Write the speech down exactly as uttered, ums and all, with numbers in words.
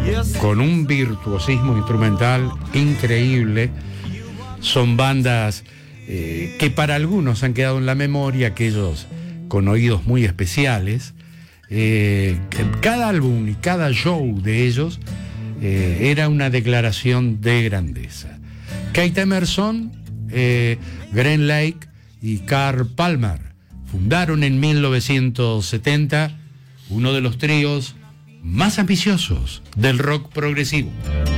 con un virtuosismo instrumental increíble. Son bandas eh, que para algunos han quedado en la memoria, aquellos con oídos muy especiales. Eh, cada álbum y cada show de ellos eh, era una declaración de grandeza. Keith Emerson, eh, Glenn Lake y Carl Palmer fundaron en mil novecientos setenta uno de los tríos más ambiciosos del rock progresivo.